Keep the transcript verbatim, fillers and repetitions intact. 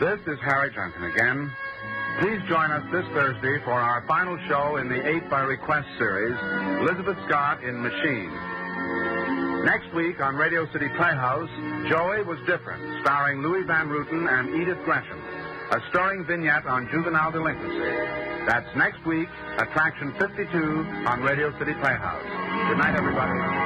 This is Harry Jensen again. Please join us this Thursday for our final show in the Eight by Request series, Elizabeth Scott in Machine. Next week on Radio City Playhouse, Joey Was Different, starring Louis Van Ruten and Edith Gresham, a stirring vignette on juvenile delinquency. That's next week, Attraction fifty-two on Radio City Playhouse. Good night, everybody.